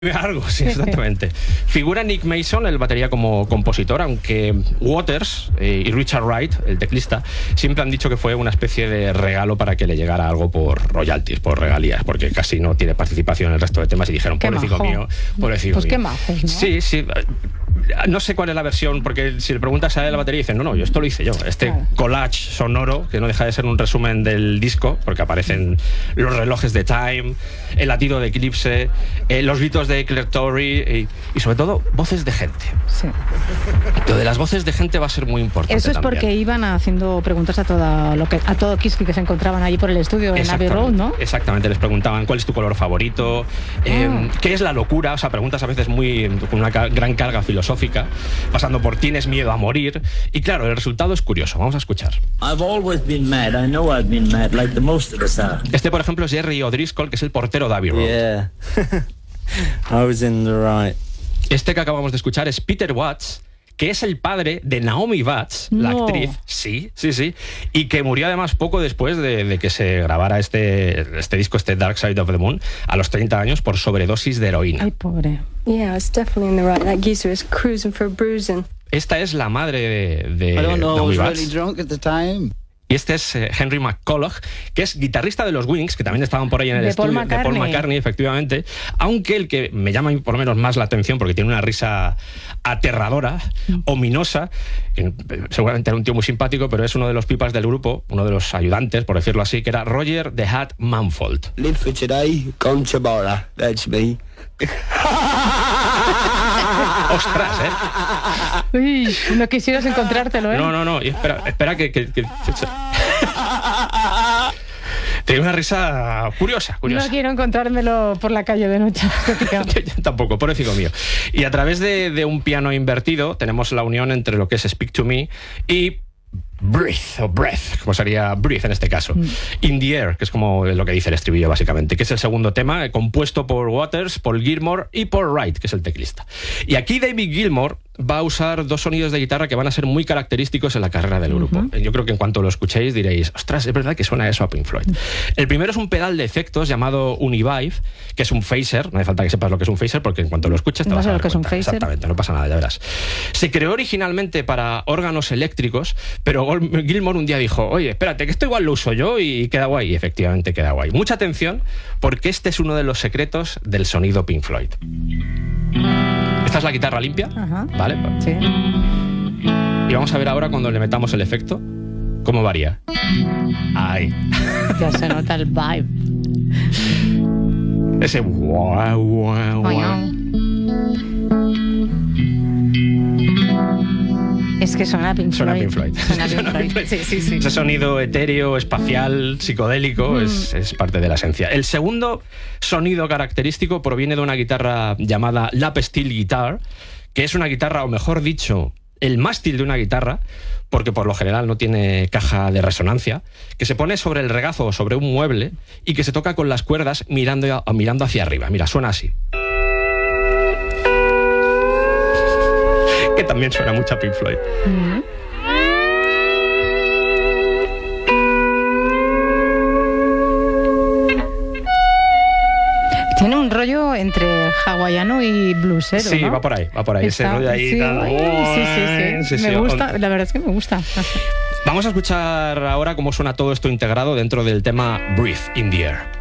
Algo, sí, exactamente. Figura Nick Mason, el batería, como compositor, aunque Waters y Richard Wright, el teclista, siempre han dicho que fue una especie de regalo para que le llegara algo por royalties, por regalías, porque casi no tiene participación en el resto de temas y dijeron, pobrecito mío, pobrecito mío. Pues qué majos, ¿no? Sí, sí. No sé cuál es la versión, porque si le preguntas a él la batería, dicen, no, yo esto lo hice yo. Este collage sonoro, que no deja de ser un resumen del disco, porque aparecen los relojes de Time, el latido de Eclipse, los gritos de Claire Torrey y sobre todo voces de gente. Sí. Lo de las voces de gente va a ser muy importante. Eso es también. porque iban haciendo preguntas a todo Kiski que se encontraban allí por el estudio en Abbey Road, ¿no? Exactamente, les preguntaban cuál es tu color favorito, qué es la locura, o sea, preguntas a veces con una gran carga filosófica, pasando por ¿tienes miedo a morir? Y claro, el resultado es curioso, vamos a escuchar. Este, por ejemplo, es Jerry O'Driscoll, que es el portero de Abbey Road. Yeah. I was in the right. Este que acabamos de escuchar es Peter Watts, que es el padre de Naomi Watts, la actriz, sí, y que murió además poco después de que se grabara este disco, Dark Side of the Moon, a los 30 años por sobredosis de heroína. Ay, pobre. Yeah, it's definitely in the right. That geezer is cruising for bruising. Esta es la madre de I don't know, Naomi I was Watts. really drunk at the time. Y este es Henry McCulloch, que es guitarrista de los Wings, que también estaban por ahí en el estudio de Paul McCartney, efectivamente. Aunque el que me llama por lo menos más la atención, porque tiene una risa aterradora, ominosa, que seguramente era un tío muy simpático, pero es uno de los pipas del grupo, uno de los ayudantes, por decirlo así, que era Roger The Hat Manfold. Live for today, gone tomorrow. That's me. ¡Ostras, Uy, no quisieras encontrártelo, ¿eh? No, y espera que... Tiene una risa curiosa. No quiero encontrármelo por la calle de noche. Yo tampoco, pobrecito mío. Y a través de un piano invertido tenemos la unión entre lo que es Speak to Me y Breathe, o Breath, como sería Breathe en este caso. In the Air, que es como lo que dice el estribillo básicamente, que es el segundo tema, compuesto por Waters, Paul Gilmore y Paul Wright, que es el teclista. Y aquí David Gilmour va a usar dos sonidos de guitarra que van a ser muy característicos en la carrera del grupo. Yo creo que en cuanto lo escuchéis diréis, ostras, es verdad que suena eso a Pink Floyd. El primero es un pedal de efectos llamado Univibe, que es un phaser. No hace falta que sepas lo que es un phaser, porque en cuanto lo escuches te vas a dar cuenta. Exactamente, no pasa nada, ya verás. Se creó originalmente para órganos eléctricos, pero Gilmour un día dijo, oye, espérate, que esto igual lo uso yo y queda guay. Y efectivamente queda guay. Mucha atención, porque este es uno de los secretos del sonido Pink Floyd. Esta es la guitarra limpia, ¿vale? Sí. Y vamos a ver ahora cuando le metamos el efecto, cómo varía. Ahí. Ya se nota el vibe. Ese guau, guau, guau. Es que suena Pink Floyd. Suena Pink Floyd. Suena Pink Floyd. Sí. Ese sonido etéreo, espacial, psicodélico, es parte de la esencia. El segundo sonido característico proviene de una guitarra llamada lap steel guitar, que es una guitarra, o mejor dicho, el mástil de una guitarra, porque por lo general no tiene caja de resonancia, que se pone sobre el regazo o sobre un mueble y que se toca con las cuerdas mirando hacia arriba. Mira, suena así. Que también suena mucho a Pink Floyd. Tiene un rollo entre hawaiano y bluesero, sí, ¿no? va por ahí. Ese rollo ahí. Sí. Me gusta, la verdad es que me gusta. Vamos a escuchar ahora cómo suena todo esto integrado dentro del tema Breathe in the Air.